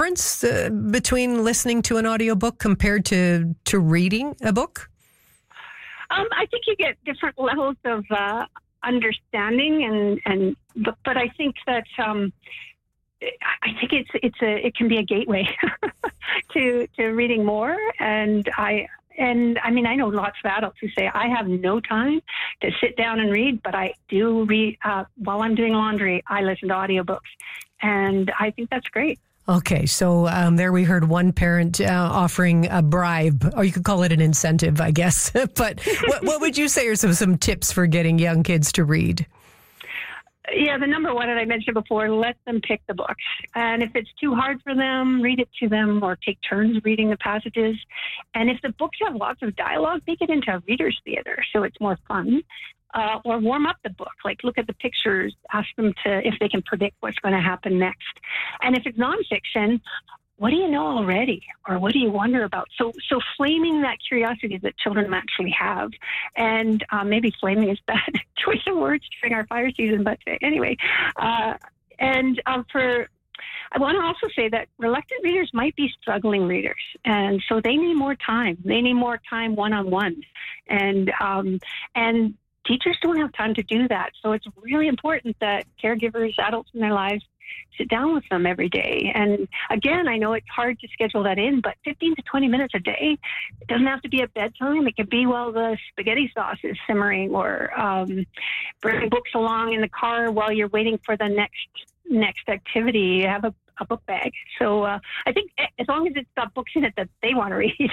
difference between listening to an audiobook compared to reading a book? I think you get different levels of understanding, but I think that I think it can be a gateway to reading more. And I mean, I know lots of adults who say, I have no time to sit down and read, but I do read while I'm doing laundry. I listen to audiobooks, and I think that's great. Okay, so there we heard one parent offering a bribe, or you could call it an incentive, I guess. But what would you say are some tips for getting young kids to read? Yeah, the number one that I mentioned before, let them pick the books. And if it's too hard for them, read it to them or take turns reading the passages. And if the books have lots of dialogue, make it into a reader's theater so it's more fun. Or warm up the book, like look at the pictures, ask them if they can predict what's going to happen next. And if it's nonfiction, what do you know already? Or what do you wonder about? So flaming that curiosity that children actually have. And maybe flaming is bad choice of words during our fire season, but anyway. I want to also say that reluctant readers might be struggling readers. And so they need more time. They need more time one-on-one. And teachers don't have time to do that. So it's really important that caregivers, adults in their lives, sit down with them every day. And again, I know it's hard to schedule that in, but 15 to 20 minutes a day, it doesn't have to be at bedtime. It can be while the spaghetti sauce is simmering, or bring books along in the car while you're waiting for the next activity. You have a book bag. So I think as long as it's got books in it that they want to read.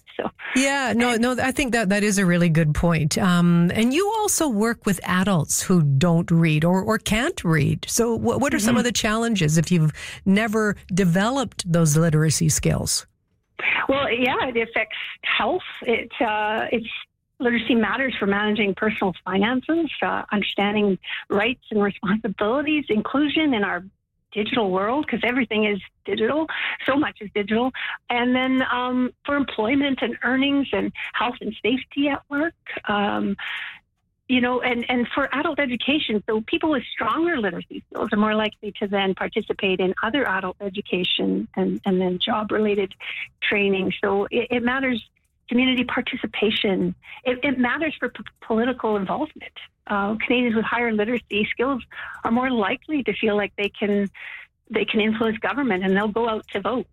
I think that is a really good point. And you also work with adults who don't read or can't read. So what are some of the challenges if you've never developed those literacy skills? Well, yeah, it affects health. It's literacy matters for managing personal finances, understanding rights and responsibilities, inclusion in our digital world, because everything is digital. So much is digital. And then for employment and earnings and health and safety at work, and for adult education. So people with stronger literacy skills are more likely to then participate in other adult education and then job-related training. So it matters. Community participation. It matters for political involvement. Canadians with higher literacy skills are more likely to feel like they can influence government, and they'll go out to vote.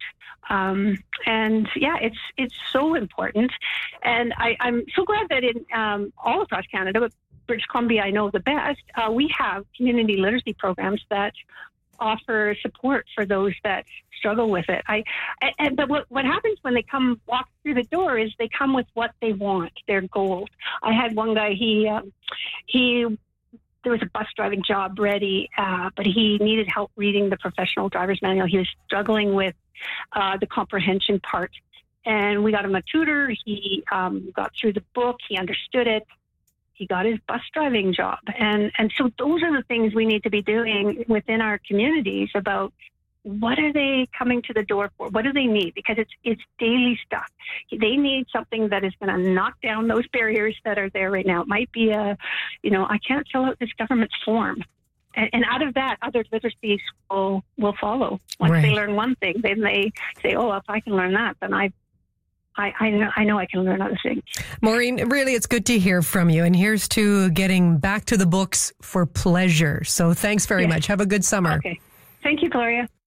It's so important. And I'm so glad that in all across Canada, but British Columbia I know the best, we have community literacy programs that offer support for those that struggle with it. But what happens when they walk through the door is they come with what they want, their goals. I had one guy, there was a bus driving job ready, but he needed help reading the professional driver's manual. He was struggling with the comprehension part. And we got him a tutor. He got through the book. He understood it. He got his bus driving job. And so those are the things we need to be doing within our communities about what are they coming to the door for? What do they need? Because it's daily stuff. They need something that is going to knock down those barriers that are there right now. It might be I can't fill out this government form. And out of that, other literacies will follow. Once they learn one thing, then they say, oh, if I can learn that, then I know I can learn other things. Maureen, really, it's good to hear from you. And here's to getting back to the books for pleasure. So thanks very much. Have a good summer. Okay. Thank you, Gloria.